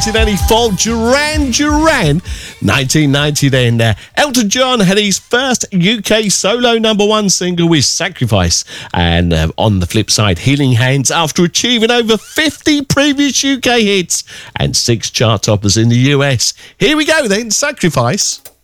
1984, Duran. 1990 then, Elton John had his first UK solo #1 single with Sacrifice. And on the flip side, Healing Hands, after achieving over 50 previous UK hits and 6 chart toppers in the US. Here we go then, Sacrifice.